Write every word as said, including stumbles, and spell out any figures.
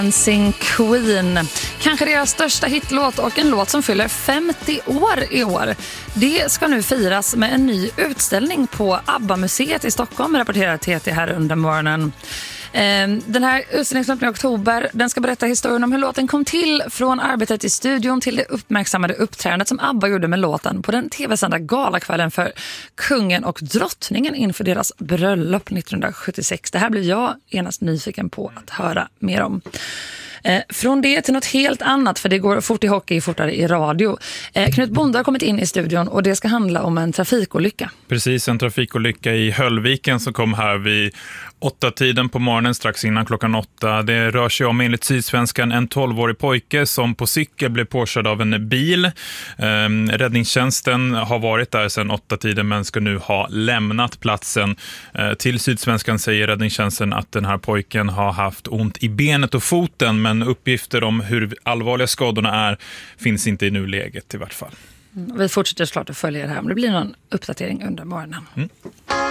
Dancing Queen. Kanske deras största hitlåt och en låt som fyller femtio år i år. Det ska nu firas med en ny utställning på ABBA-museet i Stockholm, rapporterar T T här under morgonen. Den här utställningen i oktober, den ska berätta historien om hur låten kom till, från arbetet i studion till det uppmärksammade uppträdandet som ABBA gjorde med låten på den tv-sända galakvällen för kungen och drottningen inför deras bröllop nittonhundrasjuttiosex. Det här blir jag genast nyfiken på att höra mer om. Eh, från det till något helt annat, för det går fort i hockey, fortare i radio. Eh, Knut Bonde har kommit in i studion och det ska handla om en trafikolycka. Precis, en trafikolycka i Höllviken som kom här vid åtta tiden på morgonen, strax innan klockan åtta. Det rör sig om, enligt Sydsvenskan, en tolvårig pojke som på cykel blev påkörd av en bil. Eh, räddningstjänsten har varit där sedan åtta tiden men ska nu ha lämnat platsen. Eh, till Sydsvenskan säger räddningstjänsten att den här pojken har haft ont i benet och foten, men uppgifter om hur allvarliga skadorna är finns inte i nuläget i vart fall. Vi fortsätter såklart att följa det här, men det blir någon uppdatering under morgonen. Mm.